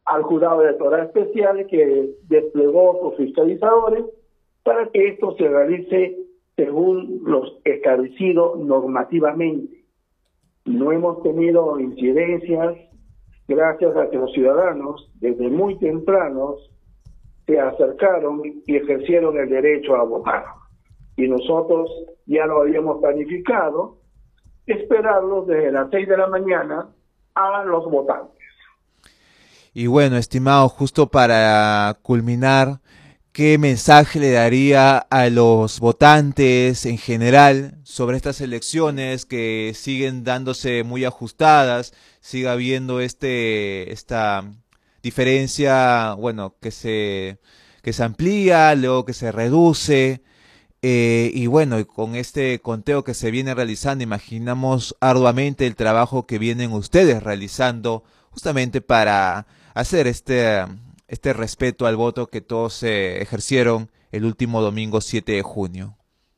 al jurado electoral especial que desplegó sus fiscalizadores para que esto se realice según los establecido normativamente. No hemos tenido incidencias gracias a que los ciudadanos desde muy tempranos se acercaron y ejercieron el derecho a votar. Y nosotros ya lo habíamos planificado, esperarlos desde las 6 de la mañana a los votantes. Y bueno, estimado, justo para culminar, ¿qué mensaje le daría a los votantes en general sobre estas elecciones que siguen dándose muy ajustadas, siga habiendo esta diferencia, bueno, que se amplía, luego que se reduce, y bueno, y con este conteo que se viene realizando, imaginamos arduamente el trabajo que vienen ustedes realizando justamente para hacer este respeto al voto que todos ejercieron el último domingo 7 de junio.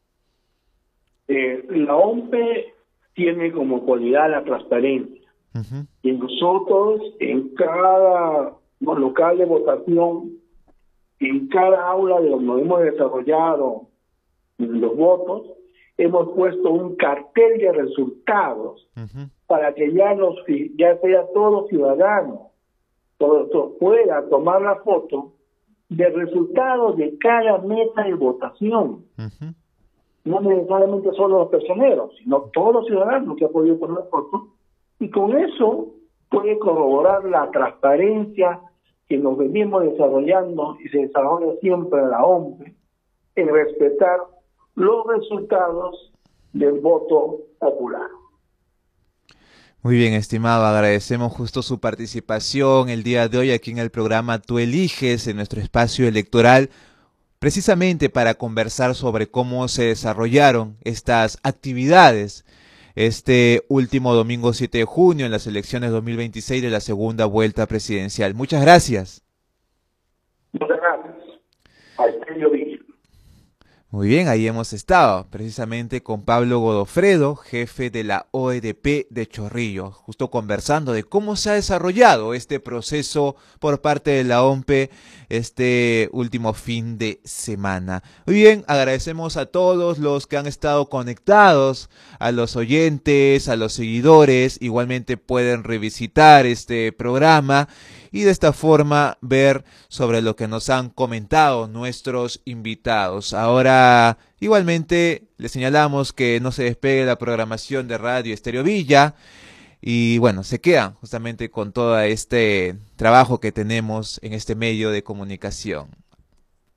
La OMPE tiene como cualidad la transparencia. Uh-huh. Y nosotros en cada local de votación, en cada aula de donde hemos desarrollado los votos, hemos puesto un cartel de resultados Uh-huh. para que ya sea todo ciudadano pueda tomar la foto de resultados de cada mesa de votación. Uh-huh. No necesariamente solo los personeros, sino todos los ciudadanos que han podido poner la foto, y con eso puede corroborar la transparencia que nos venimos desarrollando y se desarrolla siempre en la OMPE en respetar los resultados del voto popular. Muy bien, estimado, agradecemos justo su participación el día de hoy aquí en el programa Tú Eliges, en nuestro espacio electoral, precisamente para conversar sobre cómo se desarrollaron estas actividades este último domingo 7 de junio en las elecciones 2026 de la segunda vuelta presidencial. Muchas gracias. Muchas gracias. Al periodismo. Muy bien, ahí hemos estado, precisamente con Pablo Godofredo, jefe de la OEDP de Chorrillos, justo conversando de cómo se ha desarrollado este proceso por parte de la OMPE este último fin de semana. Muy bien, agradecemos a todos los que han estado conectados, a los oyentes, a los seguidores, igualmente pueden revisitar este programa y de esta forma ver sobre lo que nos han comentado nuestros invitados. Ahora, igualmente, les señalamos que no se despegue la programación de Radio Estéreo Villa y bueno, se quedan justamente con todo este trabajo que tenemos en este medio de comunicación.